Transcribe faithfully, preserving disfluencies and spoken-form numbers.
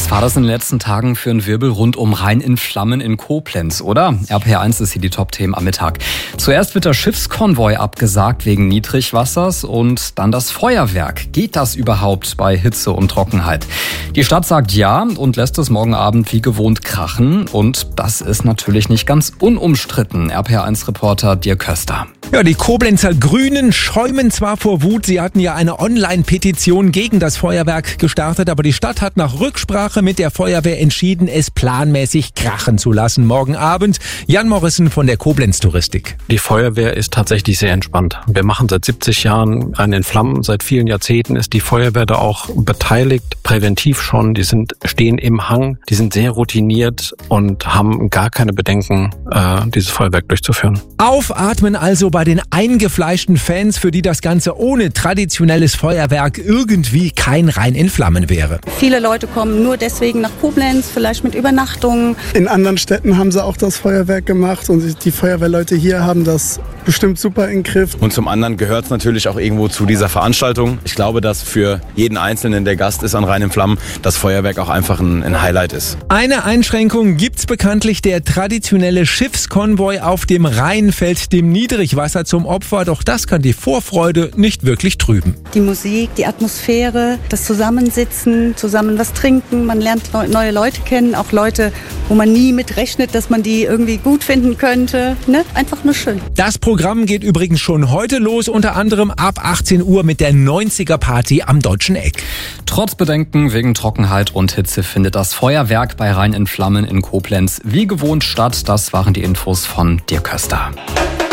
Was war das in den letzten Tagen für ein Wirbel rund um Rhein in Flammen in Koblenz, oder? R P R eins ist hier die Top-Themen am Mittag. Zuerst wird der Schiffskonvoi abgesagt wegen Niedrigwassers und dann das Feuerwerk. Geht das überhaupt bei Hitze und Trockenheit? Die Stadt sagt ja und lässt es morgen Abend wie gewohnt krachen. Und das ist natürlich nicht ganz unumstritten. R P R eins Reporter Dirk Köster. Ja, die Koblenzer Grünen schäumen zwar vor Wut, sie hatten ja eine Online-Petition gegen das Feuerwerk gestartet, aber die Stadt hat nach Rücksprache mit der Feuerwehr entschieden, es planmäßig krachen zu lassen. Morgen Abend Jan Morrison von der Koblenz Touristik. Die Feuerwehr ist tatsächlich sehr entspannt. Wir machen seit siebzig Jahren Rhein in Flammen. Seit vielen Jahrzehnten ist die Feuerwehr da auch beteiligt, präventiv schon. Die sind stehen im Hang, die sind sehr routiniert und haben gar keine Bedenken, äh, dieses Feuerwerk durchzuführen. Aufatmen also bei den eingefleischten Fans, für die das Ganze ohne traditionelles Feuerwerk irgendwie kein Rhein in Flammen wäre. Viele Leute kommen nur deswegen nach Koblenz, vielleicht mit Übernachtungen. In anderen Städten haben sie auch das Feuerwerk gemacht und die Feuerwehrleute hier haben das bestimmt super in den Griff. Und zum anderen gehört es natürlich auch irgendwo zu dieser Veranstaltung. Ich glaube, dass für jeden Einzelnen, der Gast ist an Rhein in Flammen, das Feuerwerk auch einfach ein, ein Highlight ist. Eine Einschränkung gibt's bekanntlich. Der traditionelle Schiffskonvoi auf dem Rhein fällt dem Niedrigwasser zum Opfer, doch das kann die Vorfreude nicht wirklich trüben. Die Musik, die Atmosphäre, das Zusammensitzen, zusammen was trinken, man lernt neue Leute kennen, auch Leute, wo man nie mit rechnet, dass man die irgendwie gut finden könnte. Ne? Einfach nur schön. Das Programm geht übrigens schon heute los, unter anderem ab achtzehn Uhr mit der neunziger Party am Deutschen Eck. Trotz Bedenken wegen Trockenheit und Hitze findet das Feuerwerk bei Rhein in Flammen in Koblenz wie gewohnt statt. Das waren die Infos von Dirk Köster.